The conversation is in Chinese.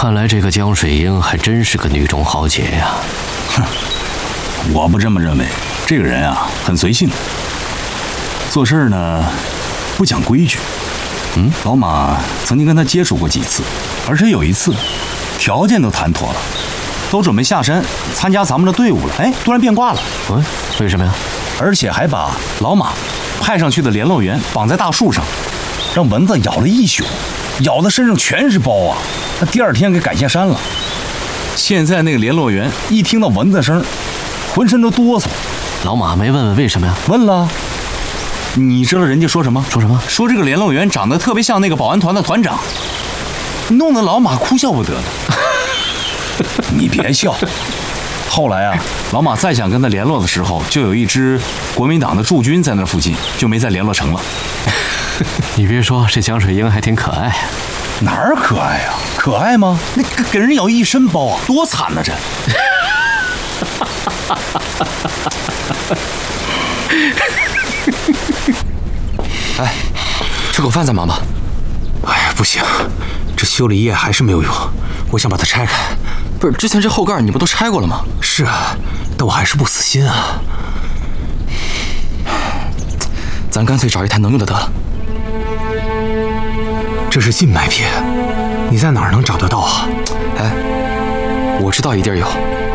看来这个江水英还真是个女中豪杰呀。 哼，我不这么认为。这个人啊，很随性，做事呢不讲规矩。老马曾经跟他接触过几次，而且有一次条件都谈妥了，都准备下山参加咱们的队伍了。哎，突然变卦了。 为什么呀？ 而且还把老马派上去的联络员绑在大树上，让蚊子咬了一宿，咬的身上全是包啊。他第二天给赶下山了。现在那个联络员一听到蚊子声，浑身都哆嗦。 老马没问问为什么呀？ 问了。你知道人家说什么？ 说什么？ 说这个联络员长得特别像那个保安团的团长，弄得老马哭笑不得的。你别笑。后来啊，老马再想跟他联络的时候，就有一支国民党的驻军在那附近，就没再联络成了。 你别说，这江水英还挺可爱。 哪儿可爱啊？可爱吗？那给人咬一身包啊，多惨呐！这。 哎，这口饭再忙吧。 哎呀，不行，这修理液还是没有用，我想把它拆开。 不是，之前这后盖你不都拆过了吗？ 是啊，但我还是不死心啊。 咱干脆找一台能用的得了。 这是禁麦片，你在哪儿能找得到啊？ 哎，我知道一地儿有。